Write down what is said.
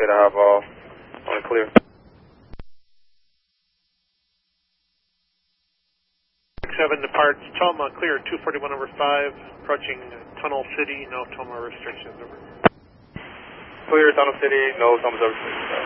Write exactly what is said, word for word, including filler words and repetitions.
copy to have all on the clear. seven departs, Toma, clear, two forty-one over five, approaching Tunnel City, no Toma restrictions, over. Clear, Tunnel City, no Toma restrictions.